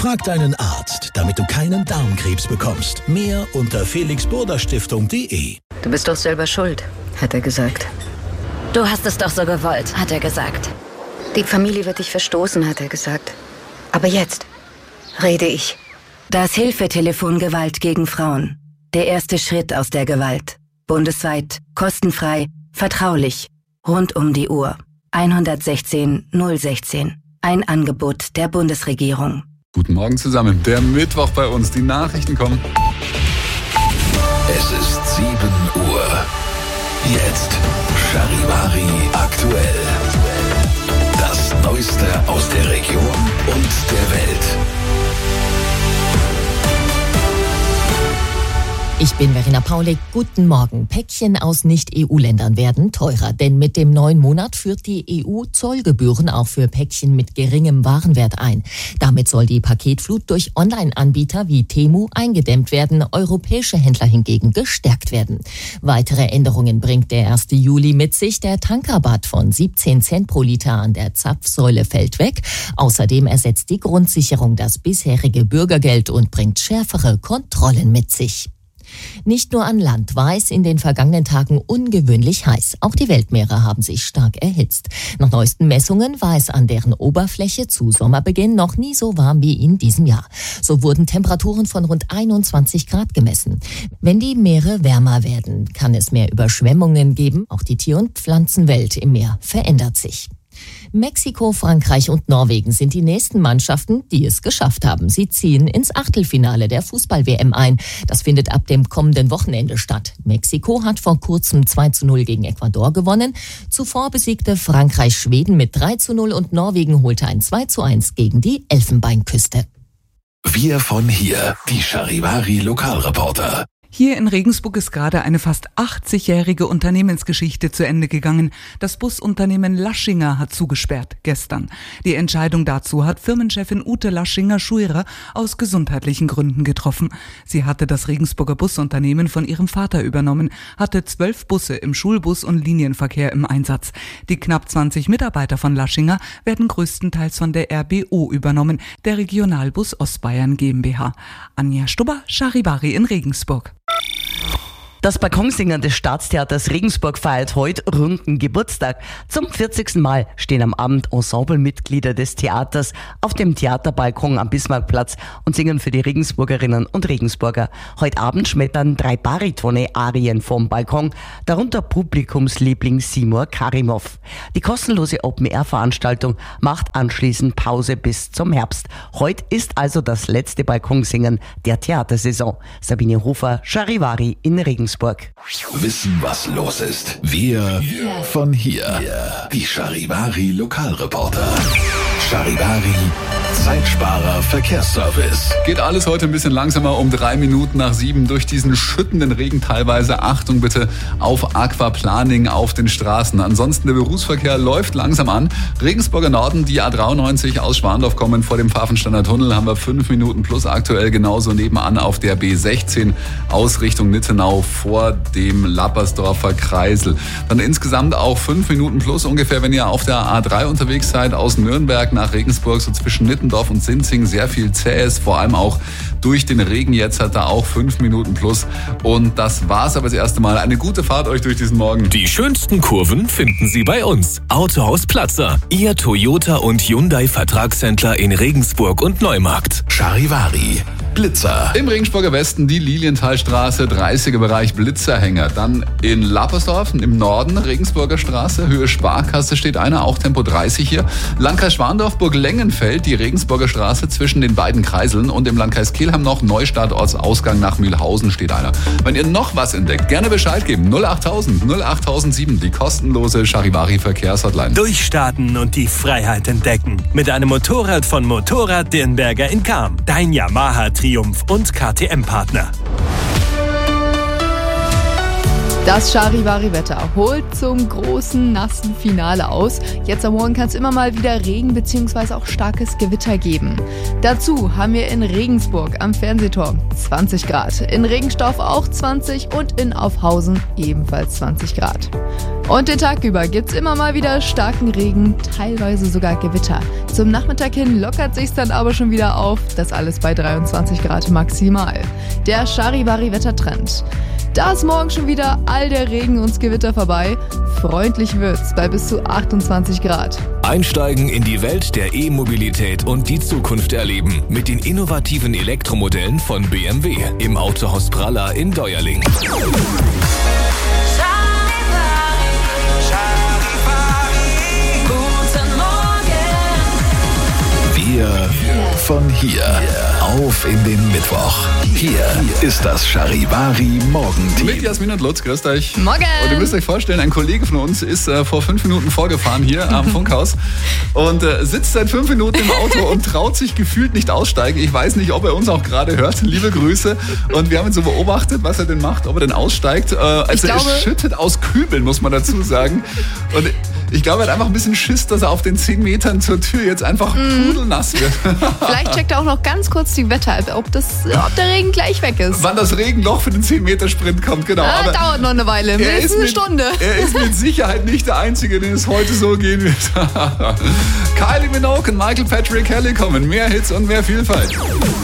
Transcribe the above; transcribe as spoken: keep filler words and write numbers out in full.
Frag deinen Arzt, damit du keinen Darmkrebs bekommst. Mehr unter felix burda stiftung punkt de. Du bist doch selber schuld, hat er gesagt. Du hast es doch so gewollt, hat er gesagt. Die Familie wird dich verstoßen, hat er gesagt. Aber jetzt rede ich. Das Hilfetelefon Gewalt gegen Frauen. Der erste Schritt aus der Gewalt. Bundesweit, kostenfrei, vertraulich, rund um die Uhr. eins eins sechs null eins sechs. Ein Angebot der Bundesregierung. Guten Morgen zusammen. Der Mittwoch bei uns. Die Nachrichten kommen. Es ist sieben Uhr. Jetzt Charivari aktuell. Das Neueste aus der Region und der Welt. Ich bin Verena Paulik. Guten Morgen. Päckchen aus Nicht-E U-Ländern werden teurer, denn mit dem neuen Monat führt die E U Zollgebühren auch für Päckchen mit geringem Warenwert ein. Damit soll die Paketflut durch Online-Anbieter wie Temu eingedämmt werden, europäische Händler hingegen gestärkt werden. Weitere Änderungen bringt der erste Juli mit sich. Der Tankrabatt von siebzehn Cent pro Liter an der Zapfsäule fällt weg. Außerdem ersetzt die Grundsicherung das bisherige Bürgergeld und bringt schärfere Kontrollen mit sich. Nicht nur an Land war es in den vergangenen Tagen ungewöhnlich heiß. Auch die Weltmeere haben sich stark erhitzt. Nach neuesten Messungen war es an deren Oberfläche zu Sommerbeginn noch nie so warm wie in diesem Jahr. So wurden Temperaturen von rund einundzwanzig Grad gemessen. Wenn die Meere wärmer werden, kann es mehr Überschwemmungen geben. Auch die Tier- und Pflanzenwelt im Meer verändert sich. Mexiko, Frankreich und Norwegen sind die nächsten Mannschaften, die es geschafft haben. Sie ziehen ins Achtelfinale der Fußball-W M ein. Das findet ab dem kommenden Wochenende statt. Mexiko hat vor kurzem zwei zu null gegen Ecuador gewonnen. Zuvor besiegte Frankreich Schweden mit drei zu null und Norwegen holte ein zwei zu eins gegen die Elfenbeinküste. Wir von hier, die Charivari Lokalreporter. Hier in Regensburg ist gerade eine fast achtzigjährige Unternehmensgeschichte zu Ende gegangen. Das Busunternehmen Laschinger hat zugesperrt gestern. Die Entscheidung dazu hat Firmenchefin Ute Laschinger-Schuirer aus gesundheitlichen Gründen getroffen. Sie hatte das Regensburger Busunternehmen von ihrem Vater übernommen, hatte zwölf Busse im Schulbus- und Linienverkehr im Einsatz. Die knapp zwanzig Mitarbeiter von Laschinger werden größtenteils von der R B O übernommen, der Regionalbus Ostbayern GmbH. Anja Stubber, Charivari in Regensburg. Das Balkonsingen des Staatstheaters Regensburg feiert heute runden Geburtstag. Zum vierzigsten Mal stehen am Abend Ensemblemitglieder des Theaters auf dem Theaterbalkon am Bismarckplatz und singen für die Regensburgerinnen und Regensburger. Heute Abend schmettern drei Baritone-Arien vom Balkon, darunter Publikumsliebling Simur Karimov. Die kostenlose Open-Air-Veranstaltung macht anschließend Pause bis zum Herbst. Heute ist also das letzte Balkonsingen der Theatersaison. Sabine Hofer, Charivari in Regensburg. Wissen, was los ist. Wir von hier. Die Charivari Lokalreporter. Charivari Zeitsparer Verkehrsservice. Geht alles heute ein bisschen langsamer, um drei Minuten nach sieben durch diesen schüttenden Regen teilweise. Achtung bitte auf Aquaplaning auf den Straßen. Ansonsten der Berufsverkehr läuft langsam an. Regensburger Norden, die A dreiundneunzig aus Schwandorf kommen vor dem Pfaffensteiner Tunnel, haben wir fünf Minuten plus aktuell. Genauso nebenan auf der B sechzehn aus Richtung Nittenau vor dem Lappersdorfer Kreisel. Dann insgesamt auch fünf Minuten plus ungefähr, wenn ihr auf der A drei unterwegs seid, aus Nürnberg nach Regensburg, so zwischen Nittendorf und Sinzing, sehr viel Zähes, vor allem auch durch den Regen. Jetzt hat er auch fünf Minuten plus. Und das war's aber das erste Mal. Eine gute Fahrt euch durch diesen Morgen. Die schönsten Kurven finden Sie bei uns. Autohaus Platzer, Ihr Toyota und Hyundai Vertragshändler in Regensburg und Neumarkt. Charivari Blitzer. Im Regensburger Westen die Lilienthalstraße, dreißiger Bereich Blitzerhänger. Dann in Lappersdorf im Norden Regensburger Straße, Höhe Sparkasse steht einer, auch Tempo dreißig hier. Landkreis Schwandorf, Burg Lengenfeld, die Regensburger Straße zwischen den beiden Kreiseln und im Landkreis Kelheim noch Neustadt, Ortsausgang nach Mühlhausen steht einer. Wenn ihr noch was entdeckt, gerne Bescheid geben. null achttausend null achttausendsieben, die kostenlose Charivari Verkehrshotline. Durchstarten und die Freiheit entdecken. Mit einem Motorrad von Motorrad Dirnberger in Cham. Dein Yamaha Triumph und K T M-Partner. Das Charivari-Wetter holt zum großen, nassen Finale aus. Jetzt am Morgen kann es immer mal wieder Regen bzw. auch starkes Gewitter geben. Dazu haben wir in Regensburg am Fernsehturm zwanzig Grad, in Regenstauf auch zwanzig und in Aufhausen ebenfalls zwanzig Grad. Und den Tag über gibt's immer mal wieder starken Regen, teilweise sogar Gewitter. Zum Nachmittag hin lockert sich's dann aber schon wieder auf, das alles bei dreiundzwanzig Grad maximal. Der Charivari-Wettertrend. Da ist morgen schon wieder all der Regen und das Gewitter vorbei. Freundlich wird's bei bis zu achtundzwanzig Grad. Einsteigen in die Welt der E-Mobilität und die Zukunft erleben. Mit den innovativen Elektromodellen von B M W im Autohaus Pralla in Deuerling. Wir von hier auf in den Mittwoch. Hier ist das Charivari Morgenteam. Mit Jasmin und Lutz, grüßt euch. Morgen. Und ihr müsst euch vorstellen, ein Kollege von uns ist äh, vor fünf Minuten vorgefahren hier am Funkhaus und äh, sitzt seit fünf Minuten im Auto und traut sich gefühlt nicht aussteigen. Ich weiß nicht, ob er uns auch gerade hört. Liebe Grüße. Und wir haben ihn so beobachtet, was er denn macht, ob er denn aussteigt. Äh, also er schüttet aus Kübeln, muss man dazu sagen. Und ich glaube, er hat einfach ein bisschen Schiss, dass er auf den zehn Metern zur Tür jetzt einfach mm. pudelnass wird. Vielleicht checkt er auch noch ganz kurz die Wetter-App, ob, das, ob der Regen gleich weg ist. Wann das Regenloch für den zehn Meter Sprint kommt, genau. Ah, aber dauert noch eine Weile, mindestens eine mit, Stunde. Er ist mit Sicherheit nicht der Einzige, den es heute so gehen wird. Kylie Minogue und Michael Patrick Kelly kommen. Mehr Hits und mehr Vielfalt.